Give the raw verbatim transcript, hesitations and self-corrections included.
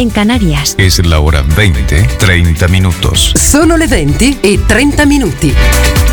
en Canarias. Es la hora veinte, treinta minutos. Sono le venti e trenta minuti.